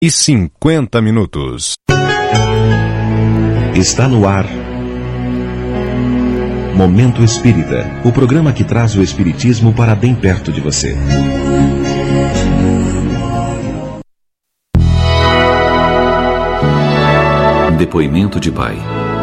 9h50. Está no ar Momento Espírita, o programa que traz o espiritismo para bem perto de você. Depoimento de pai.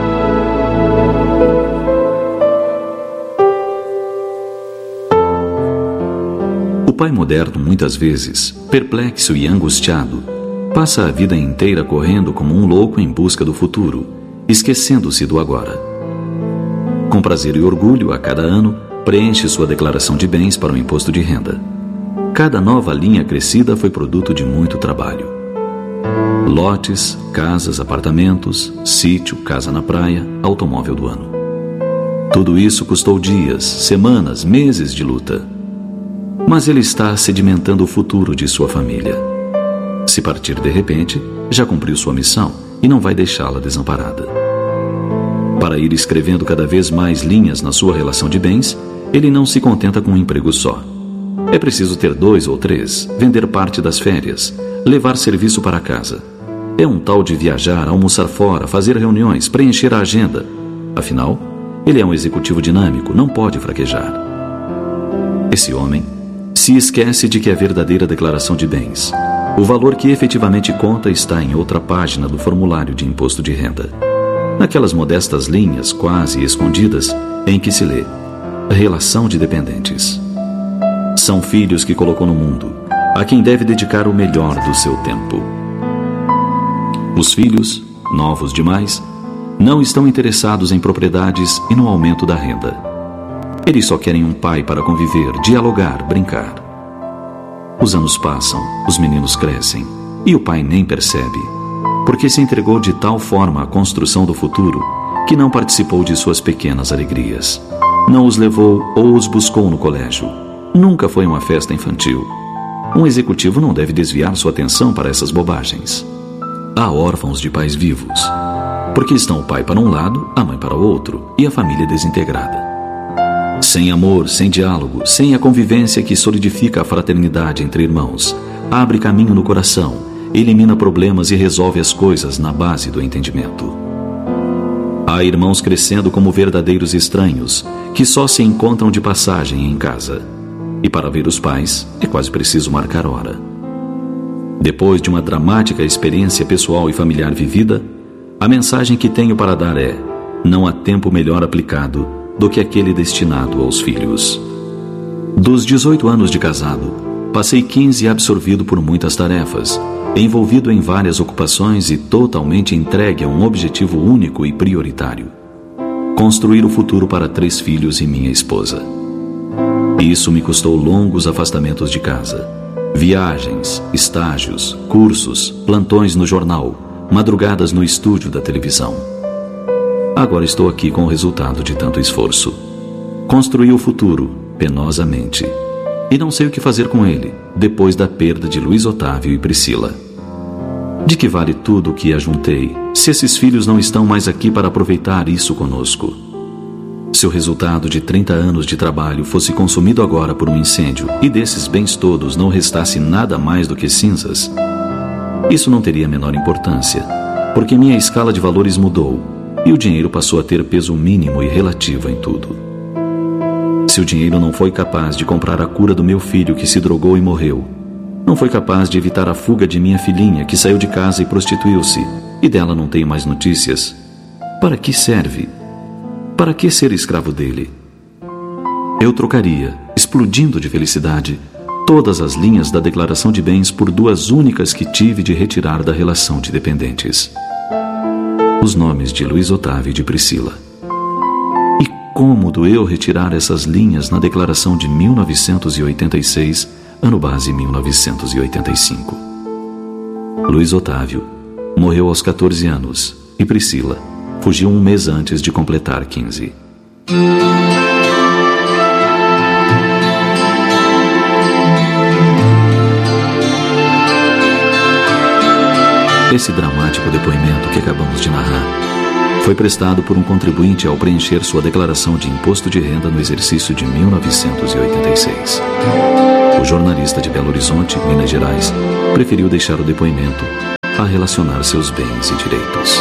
O pai moderno, muitas vezes, perplexo e angustiado, passa a vida inteira correndo como um louco em busca do futuro, esquecendo-se do agora. Com prazer e orgulho, a cada ano, preenche sua declaração de bens para o imposto de renda. Cada nova linha crescida foi produto de muito trabalho. Lotes, casas, apartamentos, sítio, casa na praia, automóvel do ano. Tudo isso custou dias, semanas, meses de luta. Mas ele está sedimentando o futuro de sua família. Se partir de repente, já cumpriu sua missão e não vai deixá-la desamparada. Para ir escrevendo cada vez mais linhas na sua relação de bens, ele não se contenta com um emprego só. É preciso ter 2 ou 3, vender parte das férias, levar serviço para casa. É um tal de viajar, almoçar fora, fazer reuniões, preencher a agenda. Afinal, ele é um executivo dinâmico, não pode fraquejar. Esse homem se esquece de que a verdadeira declaração de bens, o valor que efetivamente conta, está em outra página do formulário de imposto de renda. Naquelas modestas linhas, quase escondidas, em que se lê: relação de dependentes. São filhos que colocou no mundo, a quem deve dedicar o melhor do seu tempo. Os filhos, novos demais, não estão interessados em propriedades e no aumento da renda. Eles só querem um pai para conviver, dialogar, brincar. Os anos passam, os meninos crescem, e o pai nem percebe, porque se entregou de tal forma à construção do futuro que não participou de suas pequenas alegrias. Não os levou ou os buscou no colégio. Nunca foi uma festa infantil. Um executivo não deve desviar sua atenção para essas bobagens. Há órfãos de pais vivos, porque estão o pai para um lado, a mãe para o outro, e a família desintegrada. Sem amor, sem diálogo, sem a convivência que solidifica a fraternidade entre irmãos, abre caminho no coração, elimina problemas e resolve as coisas na base do entendimento. Há irmãos crescendo como verdadeiros estranhos, que só se encontram de passagem em casa. E para ver os pais, é quase preciso marcar hora. Depois de uma dramática experiência pessoal e familiar vivida, a mensagem que tenho para dar é: não há tempo melhor aplicado do que aquele destinado aos filhos. Dos 18 anos de casado, passei 15 absorvido por muitas tarefas, envolvido em várias ocupações e totalmente entregue a um objetivo único e prioritário: construir o futuro para 3 filhos e minha esposa. Isso me custou longos afastamentos de casa, viagens, estágios, cursos, plantões no jornal, madrugadas no estúdio da televisão. Agora estou aqui com o resultado de tanto esforço. Construí o futuro, penosamente. E não sei o que fazer com ele, depois da perda de Luiz Otávio e Priscila. De que vale tudo o que ajuntei, se esses filhos não estão mais aqui para aproveitar isso conosco? Se o resultado de 30 anos de trabalho fosse consumido agora por um incêndio e desses bens todos não restasse nada mais do que cinzas, isso não teria a menor importância, porque minha escala de valores mudou e o dinheiro passou a ter peso mínimo e relativo em tudo. Se o dinheiro não foi capaz de comprar a cura do meu filho que se drogou e morreu, não foi capaz de evitar a fuga de minha filhinha que saiu de casa e prostituiu-se, e dela não tenho mais notícias, para que serve? Para que ser escravo dele? Eu trocaria, explodindo de felicidade, todas as linhas da declaração de bens por 2 únicas que tive de retirar da relação de dependentes. Os nomes de Luiz Otávio e de Priscila. E como doeu retirar essas linhas na declaração de 1986, ano base 1985. Luiz Otávio morreu aos 14 anos e Priscila fugiu um mês antes de completar 15. Esse dramático depoimento que acabamos de narrar foi prestado por um contribuinte ao preencher sua declaração de imposto de renda no exercício de 1986. O jornalista de Belo Horizonte, Minas Gerais, preferiu deixar o depoimento a relacionar seus bens e direitos.